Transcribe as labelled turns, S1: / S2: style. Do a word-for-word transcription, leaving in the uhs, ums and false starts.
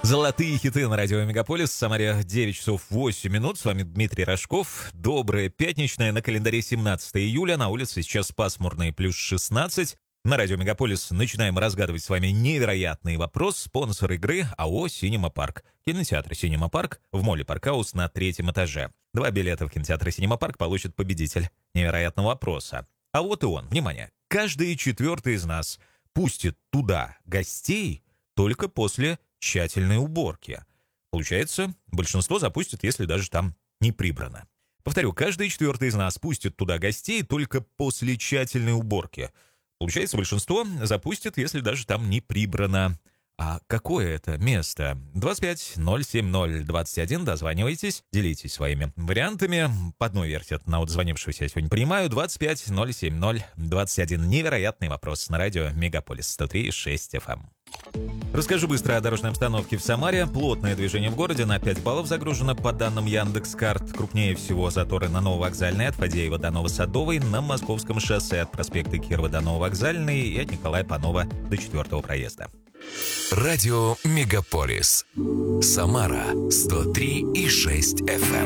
S1: Золотые хиты на радио Мегаполис. В Самаре девять часов восемь минут. С вами Дмитрий Рожков. Доброе пятничное. На календаре семнадцатое июля. На улице сейчас пасмурно и плюс шестнадцать. На радио Мегаполис начинаем разгадывать с вами невероятный вопрос. Спонсор игры АО «Синема Парк». Кинотеатр «Синема Парк» в моле Паркаус на третьем этаже. Два билета в кинотеатр «Синема Парк» получит победитель невероятного вопроса. А вот и он. Внимание. Каждый четвертый из нас пустит туда гостей только после тщательной уборки. Получается, большинство запустит, если даже там не прибрано. Повторю, каждый четвертый из нас пустит туда гостей только после тщательной уборки. Получается, большинство запустит, если даже там не прибрано. А какое это место? двадцать пять ноль семь ноль двадцать один. Дозванивайтесь, делитесь своими вариантами. По одной версии от одного дозвонившегося я сегодня принимаю. двадцать пять ноль семь ноль двадцать один. Невероятный вопрос на радио Мегаполис сто три и шесть эф эм. Расскажу быстро о дорожной обстановке в Самаре. Плотное движение в городе, на пять баллов загружено по данным Яндекс.Карт. Крупнее всего заторы на Нововокзальной от Фадеева до Новосадовой, на Московском шоссе от проспекта Кирова до Нововокзальной и от Николая Панова до четвертого проезда.
S2: Радио Мегаполис. Самара сто три и шесть эф эм.